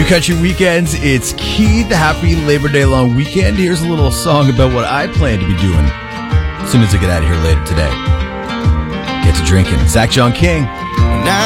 Country Weekends, it's Keith. Happy Labor Day long weekend. Here's a little song about what I plan to be doing as soon as I get out of here later today. Get to drinking. Zach John King.